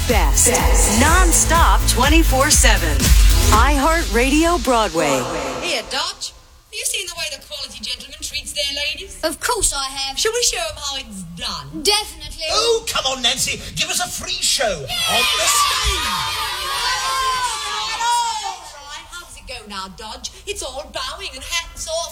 best. Non-stop 24/7. iHeartRadio Broadway. Here, Dodge. Have you seen the way the quality gentleman treats their ladies? Of course I have. Shall we show them how it's done? Definitely. Oh, come on, Nancy. Give us a free show on the stage. How does it go now, Dodge? It's all bowing and hats off.